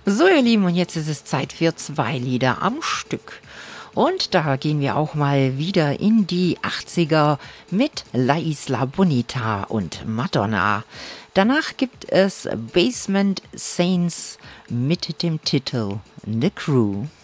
So, ihr Lieben, und jetzt ist es Zeit für 2 Lieder am Stück. Und da gehen wir auch mal wieder in die 80er mit La Isla Bonita und Madonna. Danach gibt es Basement Saints mit dem Titel The Crew.